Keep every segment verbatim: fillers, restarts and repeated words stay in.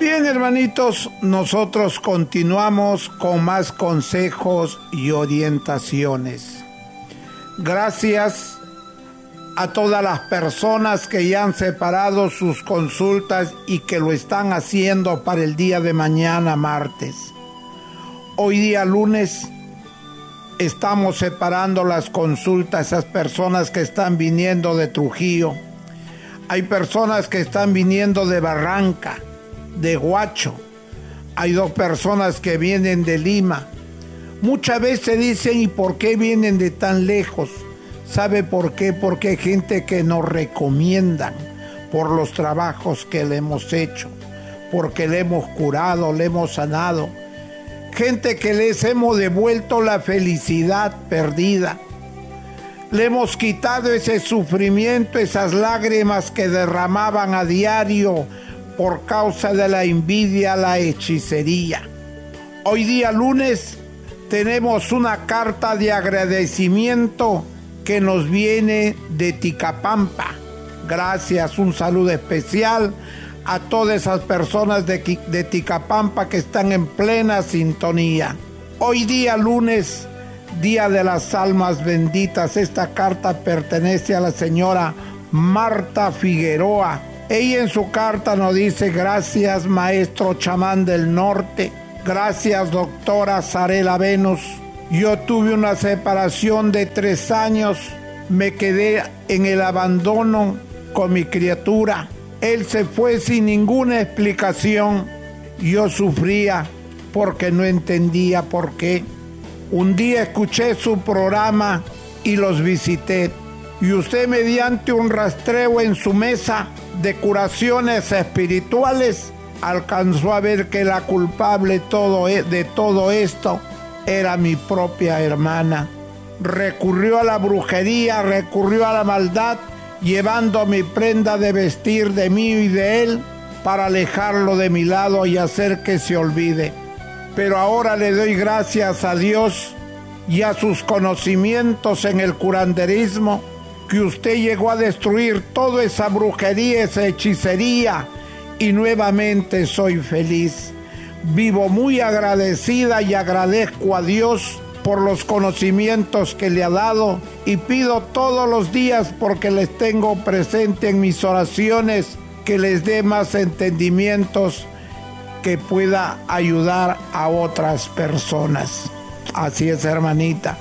Bien, hermanitos, nosotros continuamos con más consejos y orientaciones. Gracias a todas las personas que ya han separado sus consultas y que lo están haciendo para el día de mañana, martes. Hoy día lunes estamos separando las consultas a esas personas que están viniendo de Trujillo. Hay personas que están viniendo de Barranca, de Huacho. Hay dos personas que vienen de Lima. Muchas veces dicen, ¿y por qué vienen de tan lejos? ¿Sabe por qué? Porque hay gente que nos recomiendan por los trabajos que le hemos hecho, porque le hemos curado, le hemos sanado. Gente que les hemos devuelto la felicidad perdida. Le hemos quitado ese sufrimiento, esas lágrimas que derramaban a diario por causa de la envidia, la hechicería. Hoy día lunes tenemos una carta de agradecimiento que nos viene de Ticapampa. Gracias, un saludo especial a todas esas personas de, de Ticapampa que están en plena sintonía. Hoy día lunes, Día de las Almas Benditas. Esta carta pertenece a la señora Marta Figueroa. Ella en su carta nos dice: gracias, maestro chamán del norte. Gracias, doctora Sarela Venus. Yo tuve una separación de tres años. Me quedé en el abandono con mi criatura. Él se fue sin ninguna explicación. Yo sufría porque no entendía por qué. Un día escuché su programa y los visité. Y usted, mediante un rastreo en su mesa de curaciones espirituales, alcanzó a ver que la culpable todo de todo esto era mi propia hermana. Recurrió a la brujería, recurrió a la maldad, llevando mi prenda de vestir de mí y de él para alejarlo de mi lado y hacer que se olvide. Pero ahora le doy gracias a Dios y a sus conocimientos en el curanderismo, que usted llegó a destruir toda esa brujería, esa hechicería, y nuevamente soy feliz. Vivo muy agradecida y agradezco a Dios por los conocimientos que le ha dado, y pido todos los días, porque les tengo presente en mis oraciones, que les dé más entendimientos que pueda ayudar a otras personas. Así es, hermanita.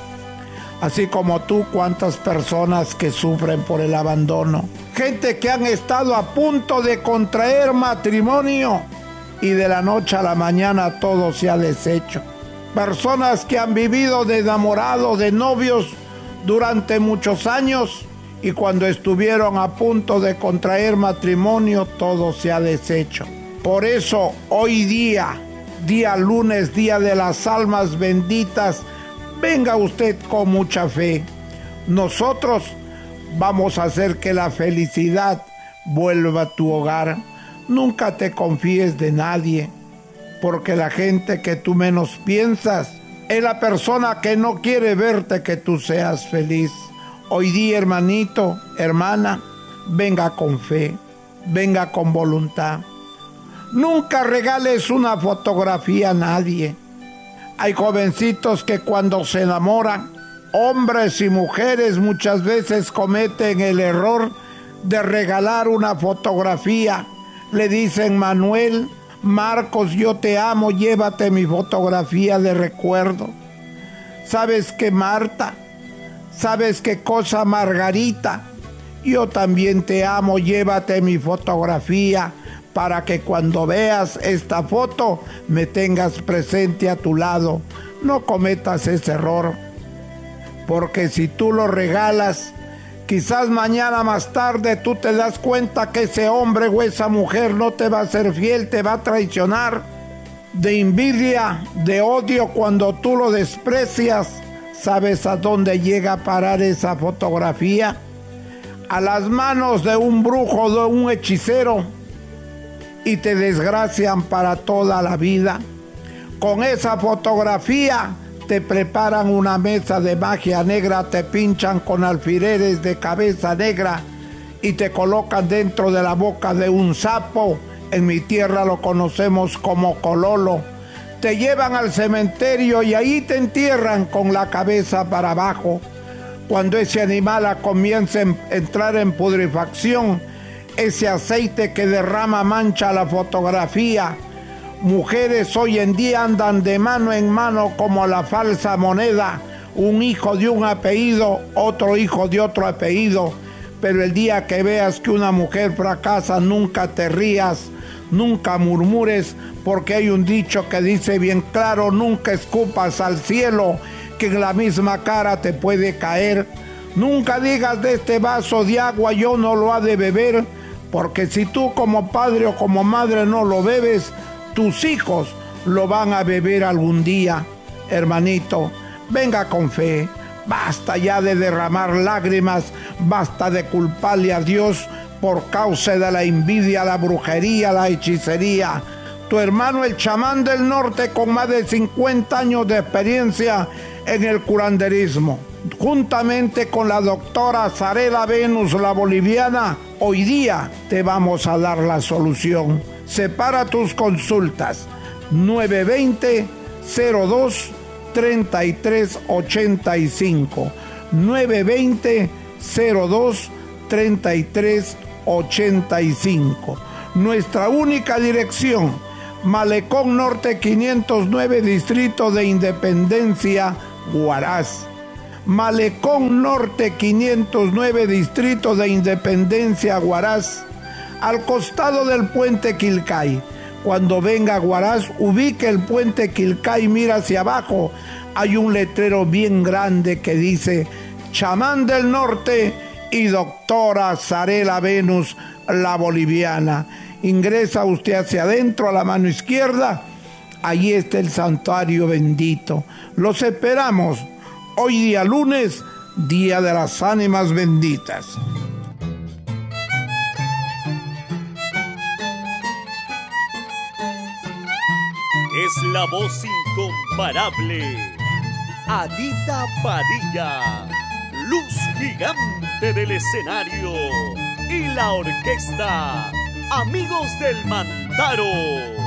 Así como tú, cuántas personas que sufren por el abandono. Gente que han estado a punto de contraer matrimonio y de la noche a la mañana todo se ha deshecho. Personas que han vivido de enamorados, de novios durante muchos años, y cuando estuvieron a punto de contraer matrimonio todo se ha deshecho. Por eso hoy día, día lunes, Día de las Almas Benditas, venga usted con mucha fe. Nosotros vamos a hacer que la felicidad vuelva a tu hogar. Nunca te confíes de nadie, porque la gente que tú menos piensas es la persona que no quiere verte que tú seas feliz. Hoy día, hermanito, hermana, venga con fe, venga con voluntad. Nunca regales una fotografía a nadie. Hay jovencitos que cuando se enamoran, hombres y mujeres, muchas veces cometen el error de regalar una fotografía. Le dicen: Manuel, Marcos, yo te amo, llévate mi fotografía de recuerdo. ¿Sabes qué, Marta? ¿Sabes qué cosa, Margarita? Yo también te amo, llévate mi fotografía, para que cuando veas esta foto me tengas presente a tu lado. No cometas ese error, porque si tú lo regalas, quizás mañana más tarde tú te das cuenta que ese hombre o esa mujer no te va a ser fiel, te va a traicionar. De envidia, de odio, cuando tú lo desprecias, ¿sabes a dónde llega a parar esa fotografía? A las manos de un brujo, de un hechicero, y te desgracian para toda la vida. Con esa fotografía te preparan una mesa de magia negra, te pinchan con alfileres de cabeza negra y te colocan dentro de la boca de un sapo En mi tierra lo conocemos como cololo. Te llevan al cementerio y ahí te entierran con la cabeza para abajo. Cuando ese animal comienza a entrar en putrefacción, ese aceite que derrama mancha la fotografía. Mujeres hoy en día andan de mano en mano como la falsa moneda, un hijo de un apellido, otro hijo de otro apellido. Pero el día que veas que una mujer fracasa, nunca te rías, nunca murmures, porque hay un dicho que dice bien claro: nunca escupas al cielo, que en la misma cara te puede caer. Nunca digas de este vaso de agua yo no lo ha de beber, porque si tú como padre o como madre no lo bebes, tus hijos lo van a beber algún día. Hermanito, venga con fe, basta ya de derramar lágrimas, basta de culparle a Dios por causa de la envidia, la brujería, la hechicería. Tu hermano el chamán del norte, con más de cincuenta años de experiencia en el curanderismo, juntamente con la doctora Zarela Venus, la boliviana, hoy día te vamos a dar la solución. Separa tus consultas nueve dos cero, cero dos, tres tres ocho cinco, nueve dos cero, cero dos, tres tres ocho cinco. Nuestra única dirección: Malecón Norte quinientos nueve, Distrito de Independencia, Huaraz. Malecón Norte quinientos nueve, Distrito de Independencia, Huaraz, al costado del puente Quilcay. Cuando venga a Huaraz, ubique el puente Quilcay, mira hacia abajo, hay un letrero bien grande que dice Chamán del Norte y doctora Zarela Venus, la boliviana. Ingresa usted hacia adentro, a la mano izquierda, allí está el santuario bendito. Los esperamos hoy día lunes, día de las ánimas benditas. Es la voz incomparable, Adita Padilla, luz gigante del escenario, y la orquesta Amigos del Mantaro.